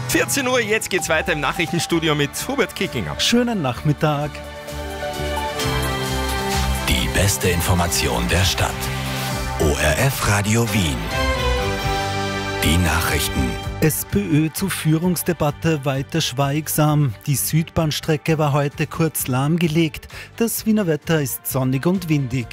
14 Uhr, jetzt geht's weiter im Nachrichtenstudio mit Hubert Kickinger. Schönen Nachmittag. Die beste Information der Stadt. ORF Radio Wien. Die Nachrichten. SPÖ zu Führungsdebatte weiter schweigsam. Die Südbahnstrecke war heute kurz lahmgelegt. Das Wiener Wetter ist sonnig und windig.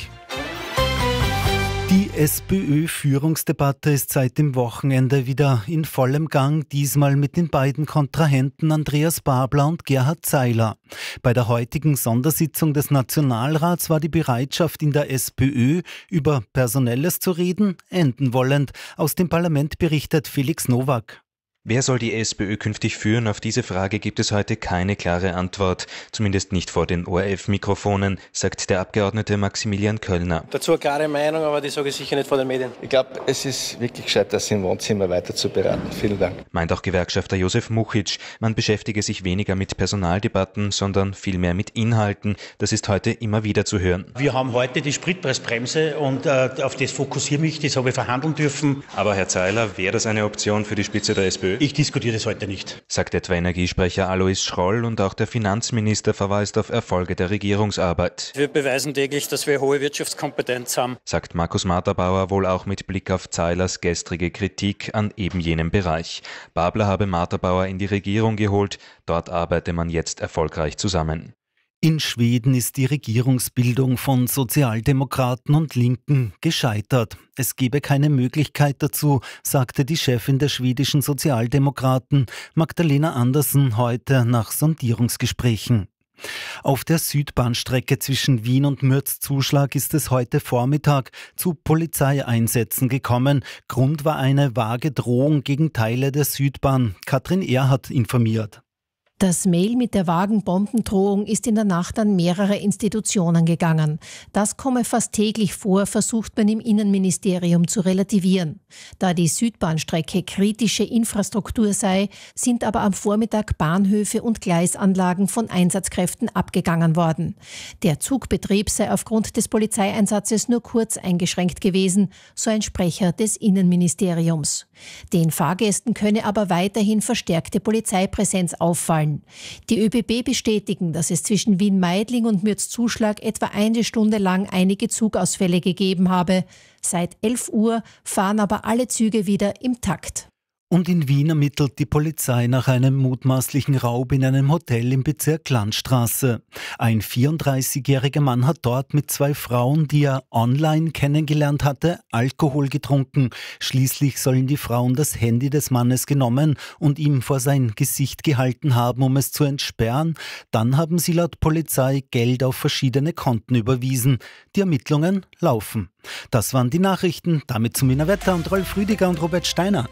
Die SPÖ-Führungsdebatte ist seit dem Wochenende wieder in vollem Gang, diesmal mit den beiden Kontrahenten Andreas Babler und Gerhard Zeiler. Bei der heutigen Sondersitzung des Nationalrats war die Bereitschaft in der SPÖ, über Personelles zu reden, enden wollend. Aus dem Parlament berichtet Felix Nowak. Wer soll die SPÖ künftig führen? Auf diese Frage gibt es heute keine klare Antwort. Zumindest nicht vor den ORF-Mikrofonen, sagt der Abgeordnete Maximilian Köllner. Dazu eine klare Meinung, aber die sage ich sicher nicht vor den Medien. Ich glaube, es ist wirklich gescheit, das im Wohnzimmer weiter zu beraten. Vielen Dank. Meint auch Gewerkschafter Josef Muchitsch. Man beschäftige sich weniger mit Personaldebatten, sondern vielmehr mit Inhalten. Das ist heute immer wieder zu hören. Wir haben heute die Spritpreisbremse und auf das fokussiere mich, das habe ich verhandeln dürfen. Aber Herr Zeiler, wäre das eine Option für die Spitze der SPÖ? Ich diskutiere das heute nicht, sagt etwa Energiesprecher Alois Schroll, und auch der Finanzminister verweist auf Erfolge der Regierungsarbeit. Wir beweisen täglich, dass wir hohe Wirtschaftskompetenz haben, sagt Markus Marterbauer, wohl auch mit Blick auf Zeilers gestrige Kritik an eben jenem Bereich. Babler habe Marterbauer in die Regierung geholt, dort arbeite man jetzt erfolgreich zusammen. In Schweden ist die Regierungsbildung von Sozialdemokraten und Linken gescheitert. Es gebe keine Möglichkeit dazu, sagte die Chefin der schwedischen Sozialdemokraten, Magdalena Andersson, heute nach Sondierungsgesprächen. Auf der Südbahnstrecke zwischen Wien und Mürzzuschlag ist es heute Vormittag zu Polizeieinsätzen gekommen. Grund war eine vage Drohung gegen Teile der Südbahn. Katrin Erhardt informiert. Das Mail mit der vagen Bombendrohung ist in der Nacht an mehrere Institutionen gegangen. Das komme fast täglich vor, versucht man im Innenministerium zu relativieren. Da die Südbahnstrecke kritische Infrastruktur sei, sind aber am Vormittag Bahnhöfe und Gleisanlagen von Einsatzkräften abgegangen worden. Der Zugbetrieb sei aufgrund des Polizeieinsatzes nur kurz eingeschränkt gewesen, so ein Sprecher des Innenministeriums. Den Fahrgästen könne aber weiterhin verstärkte Polizeipräsenz auffallen. Die ÖBB bestätigen, dass es zwischen Wien-Meidling und Mürzzuschlag etwa eine Stunde lang einige Zugausfälle gegeben habe. Seit 11 Uhr fahren aber alle Züge wieder im Takt. Und in Wien ermittelt die Polizei nach einem mutmaßlichen Raub in einem Hotel im Bezirk Landstraße. Ein 34-jähriger Mann hat dort mit 2 Frauen, die er online kennengelernt hatte, Alkohol getrunken. Schließlich sollen die Frauen das Handy des Mannes genommen und ihm vor sein Gesicht gehalten haben, um es zu entsperren. Dann haben sie laut Polizei Geld auf verschiedene Konten überwiesen. Die Ermittlungen laufen. Das waren die Nachrichten. Damit zum Wiener Wetter und Rolf Rüdiger und Robert Steiner.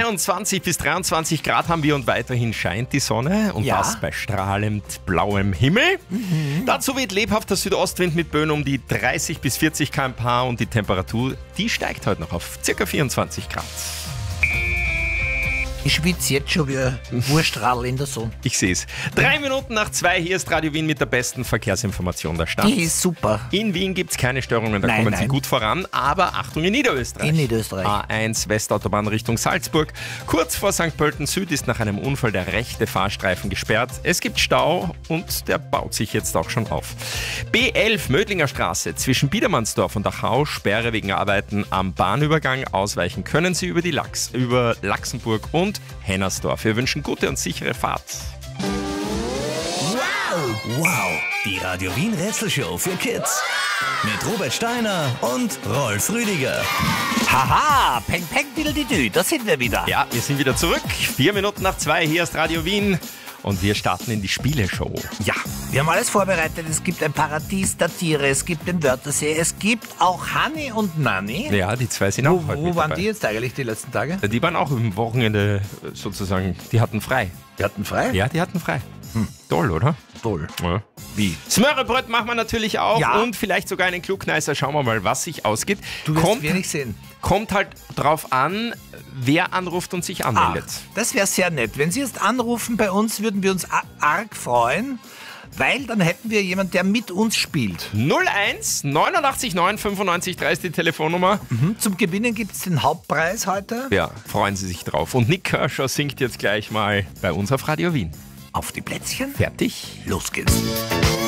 22 bis 23 Grad haben wir und weiterhin scheint die Sonne und das bei strahlend blauem Himmel. Dazu weht lebhafter Südostwind mit Böen um die 30 bis 40 km/h und die Temperatur, die steigt heute noch auf ca. 24 Grad. Ich schwitze jetzt schon wie ein Wurstrall in der Sonne. Ich sehe es. 3 Minuten nach 2, hier ist Radio Wien mit der besten Verkehrsinformation der Stadt. Die ist super. In Wien gibt es keine Störungen, da kommen Sie gut voran. Aber Achtung, in Niederösterreich. In Niederösterreich. A1 Westautobahn Richtung Salzburg. Kurz vor St. Pölten Süd ist nach einem Unfall der rechte Fahrstreifen gesperrt. Es gibt Stau und der baut sich jetzt auch schon auf. B11 Mödlinger Straße zwischen Biedermannsdorf und Dachau. Sperre wegen Arbeiten am Bahnübergang. Ausweichen können Sie über Laxenburg und Hennersdorf. Wir wünschen gute und sichere Fahrt. Wow! Die Radio Wien Rätselshow für Kids. Mit Robert Steiner und Rolf Rüdiger. Haha, peng peng diddle-didü, da sind wir wieder. Ja, wir sind wieder zurück. 4 Minuten nach 2, hier ist Radio Wien. Und wir starten in die Spieleshow. Ja, wir haben alles vorbereitet. Es gibt ein Paradies der Tiere, es gibt den Wörtersee, es gibt auch Hanni und Nanni. Ja, die zwei sind auch heute Wo mit waren dabei. die jetzt eigentlich die letzten Tage? Die waren auch am Wochenende sozusagen, die hatten frei. Die hatten frei? Ja, die hatten frei. Toll, oder? Toll. Ja. Wie? Smörrebröt machen wir natürlich auch Ja. und vielleicht sogar einen Klugscheißer. Schauen wir mal, was sich ausgeht. Du wirst wenig sehen. Kommt halt drauf an, wer anruft und sich anmeldet. Das wäre sehr nett. Wenn Sie jetzt anrufen bei uns, würden wir uns arg freuen. Weil dann hätten wir jemanden, der mit uns spielt. 01 89 9 95 3 ist die Telefonnummer. Zum Gewinnen gibt es den Hauptpreis heute. Ja, freuen Sie sich drauf. Und Nick Kershaw singt jetzt gleich mal bei uns auf Radio Wien. Auf die Plätzchen. Fertig? Los geht's.